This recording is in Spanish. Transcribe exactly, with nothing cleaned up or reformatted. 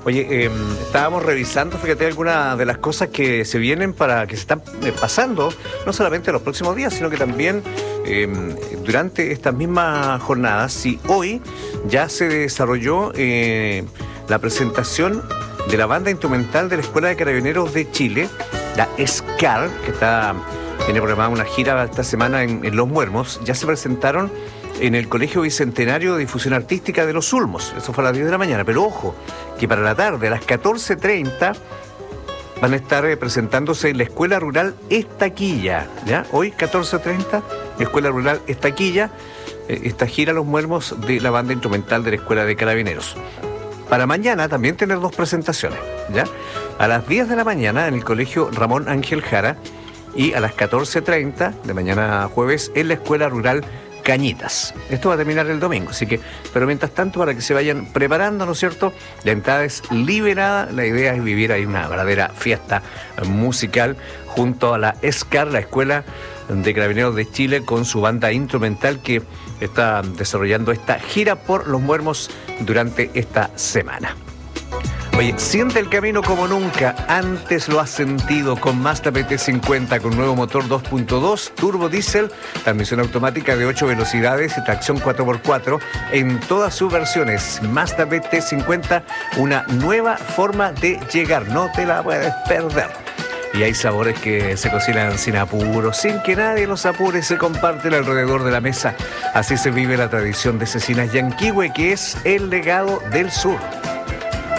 Oye, eh, estábamos revisando, fíjate, algunas de las cosas que se vienen para que se están eh, pasando, no solamente en los próximos días, sino que también eh, durante estas mismas jornadas. Si hoy ya se desarrolló eh, la presentación de la banda instrumental de la Escuela de Carabineros de Chile, la ESCAR, que está tiene programada una gira esta semana en, en Los Muermos, ya se presentaron en el Colegio Bicentenario de Difusión Artística de Los Ulmos. Eso fue a las diez de la mañana, pero ojo, que para la tarde, a las catorce treinta, van a estar eh, presentándose en la Escuela Rural Estaquilla, ¿ya? Hoy, catorce treinta, Escuela Rural Estaquilla, eh, esta gira a Los Muermos de la banda instrumental de la Escuela de Carabineros. Para mañana también tener dos presentaciones, ¿ya? A las diez de la mañana en el Colegio Ramón Ángel Jara y a las catorce treinta de mañana jueves en la Escuela Rural Cañitas. Esto va a terminar el domingo, así que, pero mientras tanto, para que se vayan preparando, ¿no es cierto? La entrada es liberada, la idea es vivir ahí una verdadera fiesta musical junto a la ESCAR, la Escuela de Carabineros de Chile, con su banda instrumental que está desarrollando esta gira por Los Muermos durante esta semana. Oye, siente el camino como nunca antes lo has sentido con Mazda B T cincuenta con nuevo motor dos punto dos, turbo diésel, transmisión automática de ocho velocidades y tracción cuatro por cuatro en todas sus versiones. Mazda B T cincuenta, una nueva forma de llegar, no te la puedes perder. Y hay sabores que se cocinan sin apuro, sin que nadie los apure, se comparten alrededor de la mesa. Así se vive la tradición de Cecinas Yanquihue, que es el legado del sur.